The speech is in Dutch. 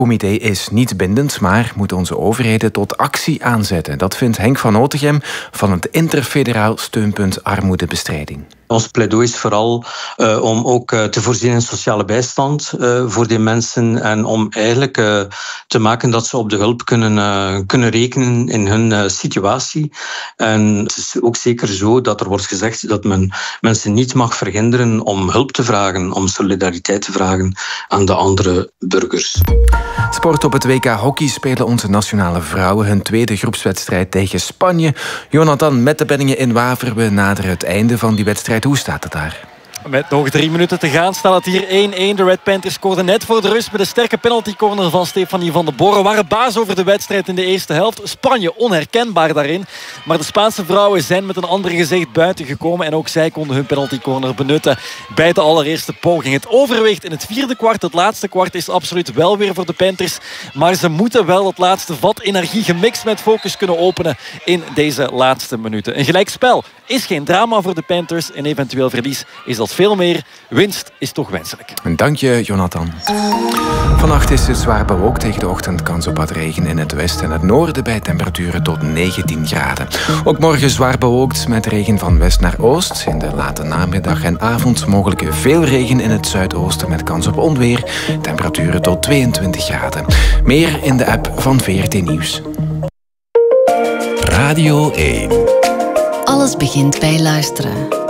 comité is niet bindend, maar moeten onze overheden tot actie aanzetten. Dat vindt Henk van Otegem van het Interfederaal Steunpunt Armoedebestrijding. Ons pleidooi is vooral om ook te voorzien in sociale bijstand voor die mensen en om eigenlijk te maken dat ze op de hulp kunnen rekenen in hun situatie. En het is ook zeker zo dat er wordt gezegd dat men mensen niet mag verhinderen om hulp te vragen, om solidariteit te vragen aan de andere burgers. Sport. Op het WK Hockey spelen onze nationale vrouwen hun tweede groepswedstrijd tegen Spanje. Jonathan, met de Benningen in Waveren, we naderen het einde van die wedstrijd. Hoe staat het daar? Met nog 3 minuten te gaan staat het hier 1-1. De Red Panthers scoorden net voor de rust met een sterke penaltycorner van Stefanie van de Borre. Waren baas over de wedstrijd in de eerste helft. Spanje onherkenbaar daarin. Maar de Spaanse vrouwen zijn met een ander gezicht buiten gekomen. En ook zij konden hun penaltycorner benutten bij de allereerste poging. Het overweegt in het vierde kwart. Het laatste kwart is absoluut wel weer voor de Panthers. Maar ze moeten wel het laatste vat energie gemixt met focus kunnen openen in deze laatste minuten. Een gelijkspel is geen drama voor de Panthers. Een eventueel verlies is dat veel meer. Winst is toch wenselijk. Dank je, Jonathan. Vannacht is het zwaar bewolkt. Tegen de ochtend kans op wat regen in het westen en het noorden bij temperaturen tot 19 graden. Ook morgen zwaar bewolkt met regen van west naar oost. In de late namiddag en avond mogelijk veel regen in het zuidoosten met kans op onweer. Temperaturen tot 22 graden. Meer in de app van VRT Nieuws. Radio 1. Alles begint bij luisteren.